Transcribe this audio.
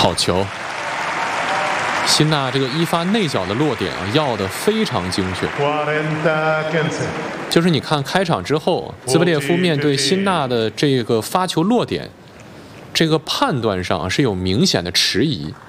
好球！辛纳这个一发内角的落点啊，要的非常精确。就是你看开场之后，兹维列夫面对辛纳的这个发球落点，这个判断上是有明显的迟疑。